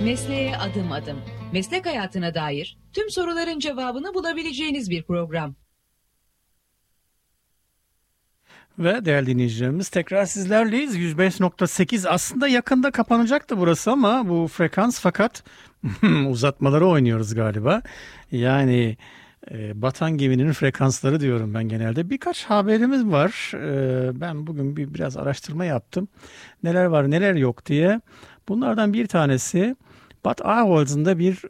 Mesleğe adım adım. Meslek hayatına dair tüm soruların cevabını bulabileceğiniz bir program. Ve değerli dinleyicilerimiz tekrar sizlerleyiz. 105.8 aslında yakında kapanacaktı burası ama bu frekans fakat uzatmaları oynuyoruz galiba. Yani batan geminin frekansları diyorum ben genelde. Birkaç haberimiz var. Ben bugün biraz araştırma yaptım. Neler var neler yok diye. Bunlardan bir tanesi Bad Arolsen'da bir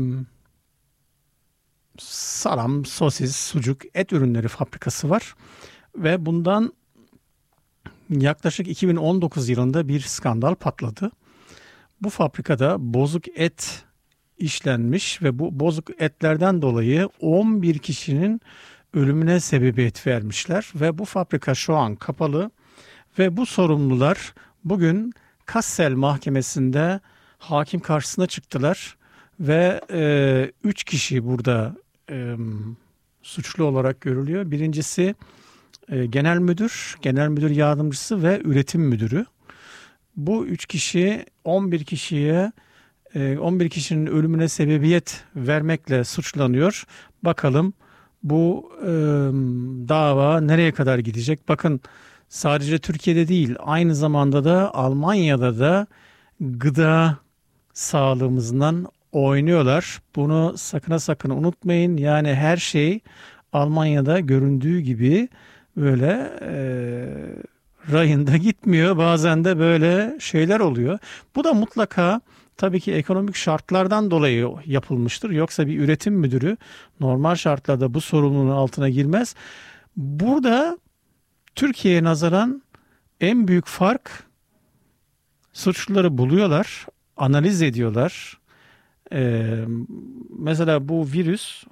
salam, sosis, sucuk, et ürünleri fabrikası var. Ve bundan yaklaşık 2019 yılında bir skandal patladı. Bu fabrikada bozuk et işlenmiş ve bu bozuk etlerden dolayı 11 kişinin ölümüne sebebiyet vermişler. Ve bu fabrika şu an kapalı ve bu sorumlular bugün Kassel Mahkemesi'nde hakim karşısına çıktılar. Ve 3 kişi burada suçlu olarak görülüyor. Birincisi genel müdür, genel müdür yardımcısı ve üretim müdürü. Bu 3 kişi 11 kişinin ölümüne sebebiyet vermekle suçlanıyor. Bakalım bu dava nereye kadar gidecek? Bakın sadece Türkiye'de değil, aynı zamanda da Almanya'da da gıda sağlığımızdan oynuyorlar. Bunu sakın unutmayın. Yani her şey Almanya'da göründüğü gibi böyle rayında gitmiyor. Bazen de böyle şeyler oluyor. Bu da mutlaka tabii ki ekonomik şartlardan dolayı yapılmıştır. Yoksa bir üretim müdürü normal şartlarda bu sorumluluğun altına girmez. Burada Türkiye'ye nazaran en büyük fark, suçluları buluyorlar, analiz ediyorlar. Mesela bu virüs,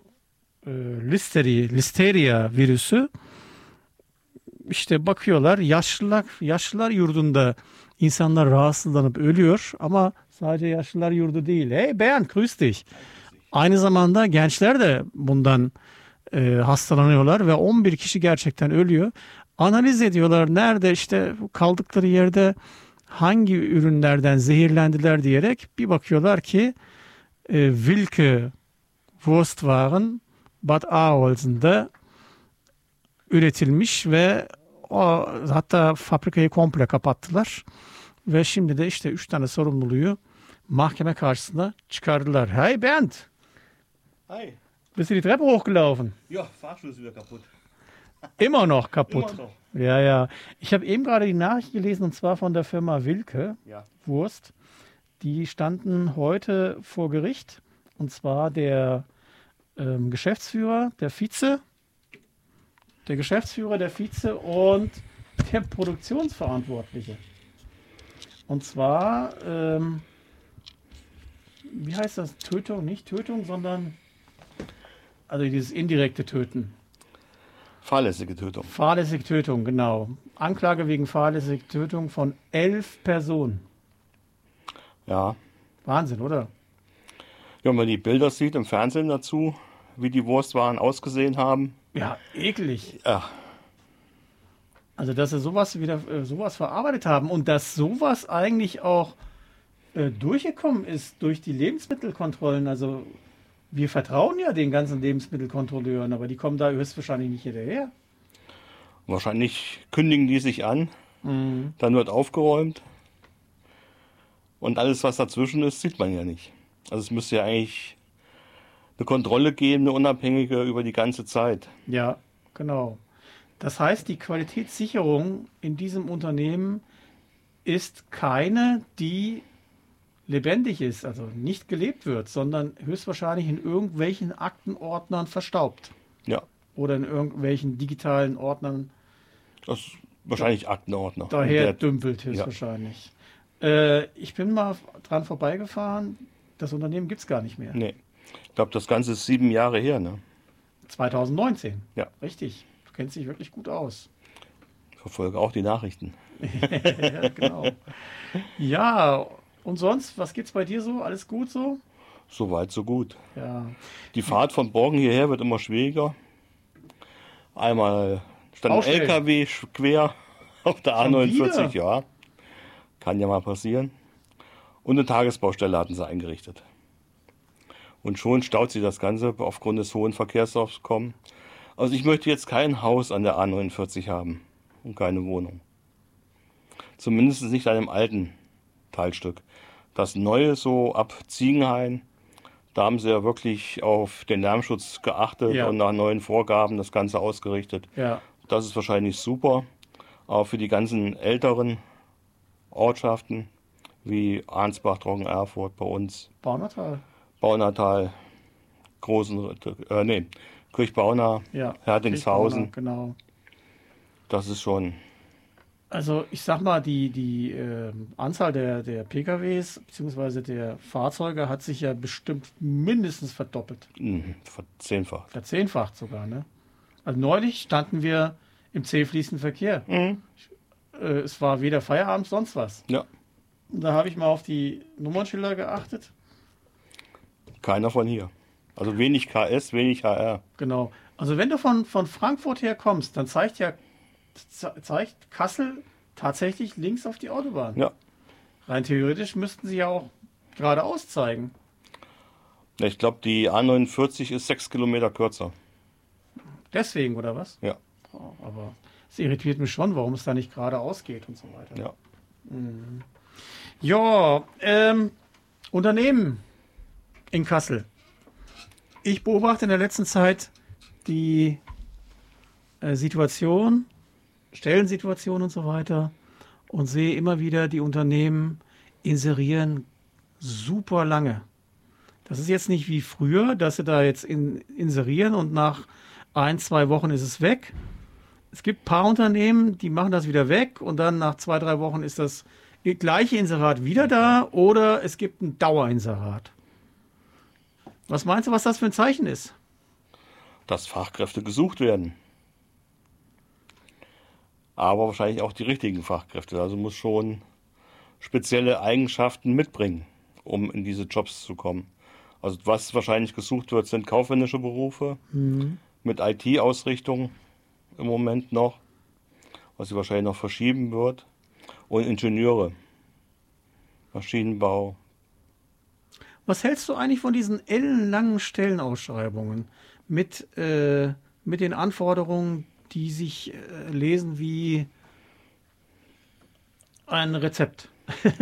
listeria virüsü, işte bakıyorlar yaşlılar yurdunda insanlar rahatsızlanıp ölüyor ama sadece yaşlılar yurdu değil. Hey Bernd, grüß dich. Aynı zamanda gençler de bundan hastalanıyorlar ve 11 kişi gerçekten ölüyor. Analiz ediyorlar nerede işte kaldıkları yerde hangi ürünlerden zehirlendiler diyerek bir bakıyorlar ki Wilke Wurstwaren Bad Arolsen'da üretilmiş ve hatta fabrikayı komple kapattılar. Ve şimdi de işte 3 tane sorumluluğu mahkeme karşısına çıkardılar. Hey Bernd! Hi. Bist du die Treppe hochgelaufen? Ja, Fahrstuhl ist wieder kaputt. Immer noch kaputt. Immer noch. Ja, ja. Ich habe eben gerade die Nachricht gelesen und zwar von der Firma Wilke Wurst. Die standen heute vor Gericht und zwar der Geschäftsführer, der Vize und der Produktionsverantwortliche. Und zwar, wie heißt das? Tötung, nicht Tötung, sondern also dieses indirekte Töten. Fahrlässige Tötung. Fahrlässige Tötung, genau. Anklage wegen fahrlässige Tötung von 11 Personen. Ja. Wahnsinn, oder? Ja, wenn man die Bilder sieht im Fernsehen dazu, wie die Wurstwaren ausgesehen haben. Ja, eklig. Ja. Also, dass sie sowas verarbeitet haben und dass sowas eigentlich auch durchgekommen ist durch die Lebensmittelkontrollen. Also, wir vertrauen ja den ganzen Lebensmittelkontrolleuren, aber die kommen da höchstwahrscheinlich nicht hinterher. Wahrscheinlich kündigen die sich an, dann wird aufgeräumt und alles, was dazwischen ist, sieht man ja nicht. Also es müsste ja eigentlich eine Kontrolle geben, eine unabhängige über die ganze Zeit. Ja, genau. Das heißt, die Qualitätssicherung in diesem Unternehmen ist keine, die lebendig ist, also nicht gelebt wird, sondern höchstwahrscheinlich in irgendwelchen Aktenordnern verstaubt. Ja. Oder in irgendwelchen digitalen Ordnern. Das ist wahrscheinlich Aktenordner. Daher dümpelt höchstwahrscheinlich. Ich bin mal dran vorbeigefahren. Das Unternehmen gibt es gar nicht mehr. Nee. Ich glaube, das Ganze ist 7 Jahre her, ne? 2019. Ja. Richtig. Du kennst dich wirklich gut aus. Ich verfolge auch die Nachrichten. Ja, genau. Ja, und sonst, was gibt's bei dir so? Alles gut so? So weit, so gut. Ja. Die Fahrt von Borken hierher wird immer schwieriger. Einmal stand ein Aufstellen. LKW quer auf der Schon A49, wieder? ja. Kann ja mal passieren. Und eine Tagesbaustelle hatten sie eingerichtet. Und schon staut sich das Ganze aufgrund des hohen Verkehrsaufkommens. Also ich möchte jetzt kein Haus an der A49 haben und keine Wohnung. Zumindest nicht an einem alten Teilstück. Das Neue so ab Ziegenhain, da haben sie ja wirklich auf den Lärmschutz geachtet Ja. und nach neuen Vorgaben das Ganze ausgerichtet. Ja. Das ist wahrscheinlich super. Aber für die ganzen älteren Ortschaften wie Arnsbach, Trocken, Erfurt bei uns, Baunatal. Baunatal, Kirchbauna, Ja. Hertingshausen, Genau. das ist schon, Also ich sag mal, die Anzahl der PKWs bzw. der Fahrzeuge hat sich ja bestimmt mindestens verdoppelt. verzehnfacht. Verzehnfacht sogar, ne? Also neulich standen wir im zähfließenden Verkehr. Es war weder Feierabend, sonst was. Ja, Und da habe ich mal auf die Nummernschilder geachtet. keiner von hier. Also wenig KS, wenig HR. Genau. Also wenn du von Frankfurt her kommst, dann zeigt Kassel tatsächlich links auf die Autobahn. Ja, Rein theoretisch müssten sie ja auch geradeaus zeigen. ich glaube, die A49 ist 6 Kilometer kürzer. Deswegen, oder was? Ja, Oh, aber es irritiert mich schon, warum es da nicht geradeaus geht und so weiter. ja. Ja, Unternehmen in Kassel. Ich beobachte in der letzten Zeit die Situation, Stellensituation und so weiter und sehe immer wieder, die Unternehmen inserieren super lange. Das ist jetzt nicht wie früher, dass sie da jetzt inserieren und nach 1, 2 Wochen ist es weg. Es gibt ein paar Unternehmen, die machen das wieder weg und dann nach 2, 3 Wochen ist das gleiche Inserat wieder da oder es gibt ein Dauerinserat. Was meinst du, was das für ein Zeichen ist? Dass Fachkräfte gesucht werden. Aber wahrscheinlich auch die richtigen Fachkräfte. Also muss schon spezielle Eigenschaften mitbringen, um in diese Jobs zu kommen. Also was wahrscheinlich gesucht wird, sind kaufmännische Berufe mit IT-Ausrichtung im Moment noch, was sie wahrscheinlich noch verschieben wird. Und Ingenieure, Maschinenbau. Was hältst du eigentlich von diesen ellenlangen Stellenausschreibungen mit den Anforderungen, die sich lesen wie ein Rezept?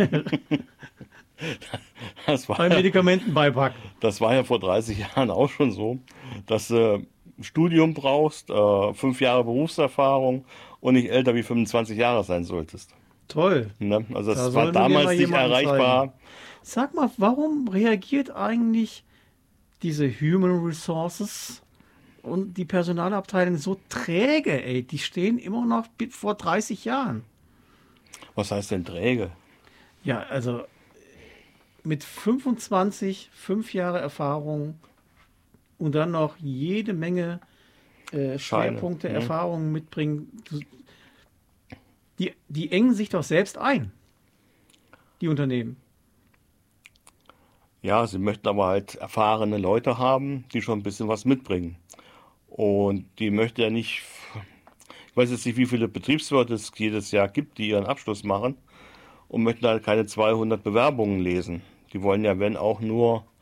Das war Bei Medikamentenbeipack. Das war ja vor 30 Jahren auch schon so, dass du ein Studium brauchst, 5 Jahre Berufserfahrung und nicht älter wie 25 Jahre sein solltest. Toll. Ne? Also Da das soll war mir damals mal nicht jemand erreichbar. Sag mal, warum reagiert eigentlich diese Human Resources und die Personalabteilung so träge, ey? Die stehen immer noch vor 30 Jahren. Was heißt denn träge? Ja, also mit 25, 5 Jahre Erfahrung und dann noch jede Menge Schwerpunkte, Scheine, Erfahrungen mitbringen. Die engen sich doch selbst ein, die Unternehmen. Ja, sie möchten aber halt erfahrene Leute haben, die schon ein bisschen was mitbringen. Und die möchte ja nicht, ich weiß jetzt nicht, wie viele Betriebswirte es jedes Jahr gibt, die ihren Abschluss machen und möchten halt keine 200 Bewerbungen lesen. Die wollen ja, wenn auch nur